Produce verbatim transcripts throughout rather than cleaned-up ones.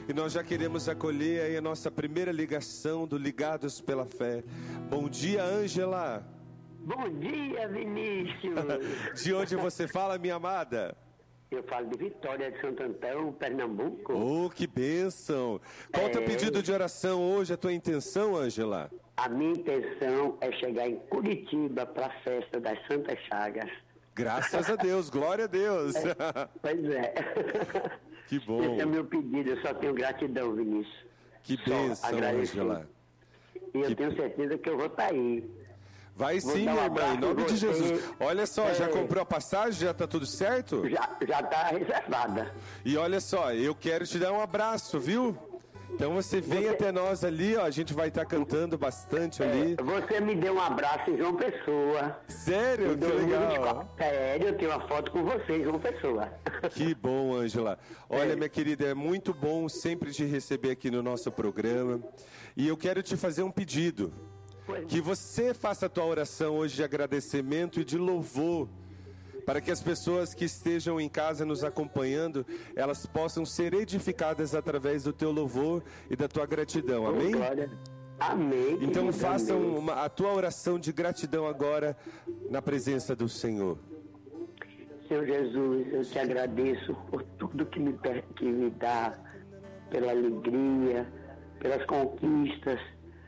E nós já queremos acolher aí a nossa primeira ligação do Ligados pela Fé. Bom dia, Ângela. Bom dia, Vinícius. De onde você fala, minha amada? Eu falo de Vitória de Santo Antão, Pernambuco. Oh, que bênção. Qual é o teu pedido de oração hoje, a tua intenção, Ângela? A minha intenção é chegar em Curitiba para a festa das Santas Chagas. Graças a Deus, glória a Deus. É, pois é. Que bom. Esse é o meu pedido, eu só tenho gratidão, Vinícius. Que bênção, Ângela. E eu que... tenho certeza que eu vou estar aí. Vai Vou sim, um minha irmã, em nome de Jesus. Olha só, é... já comprou a passagem? Já está tudo certo? Já já está reservada. E olha só, eu quero te dar um abraço, viu? Então você vem você... até nós ali, ó, a gente vai estar tá cantando bastante é, ali. Você me deu um abraço em João Pessoa. Sério? Que legal. Sério, eu tenho uma foto com você em João Pessoa. Que bom, Ângela. Olha, é. minha querida, é muito bom sempre te receber aqui no nosso programa. E eu quero te fazer um pedido. Que você faça a tua oração hoje de agradecimento e de louvor, para que as pessoas que estejam em casa nos acompanhando, elas possam ser edificadas através do teu louvor e da tua gratidão. Amém? Glória. Amém. Então façam uma, a tua oração de gratidão agora na presença do Senhor. Senhor Jesus, eu te agradeço por tudo que me, que me dá, pela alegria, pelas conquistas.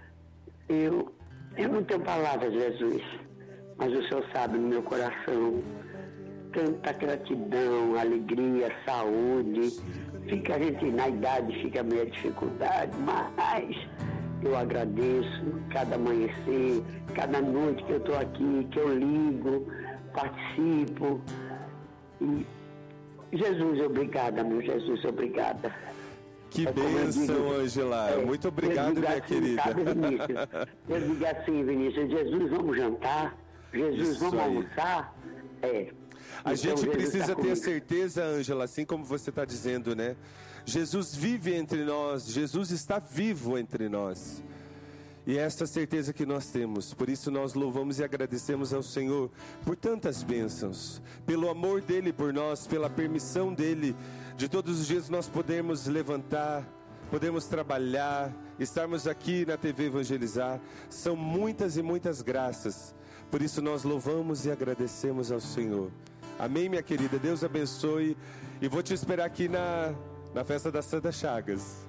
Eu Eu não tenho palavras, Jesus, mas o Senhor sabe no meu coração tanta gratidão, alegria, saúde. Fica a gente na idade, fica meio dificuldade, mas eu agradeço cada amanhecer, cada noite que eu estou aqui, que eu ligo, participo. E Jesus, obrigada, meu Jesus, obrigada. Que é bênção, Ângela. É, Muito obrigado, minha assim, querida. Sabe, Vinícius? Eu digo assim, Vinícius, Jesus, vamos jantar? Jesus, Isso vamos aí. almoçar? É. A então, gente Jesus precisa tá ter certeza, Ângela, assim como você está dizendo, né? Jesus vive entre nós, Jesus está vivo entre nós. E é essa certeza que nós temos. Por isso nós louvamos e agradecemos ao Senhor por tantas bênçãos, pelo amor dEle por nós, pela permissão dEle, de todos os dias nós podemos levantar, podemos trabalhar, estarmos aqui na T V Evangelizar. São muitas e muitas graças. Por isso nós louvamos e agradecemos ao Senhor. Amém, minha querida? Deus abençoe. E vou te esperar aqui na, na festa das Santas Chagas.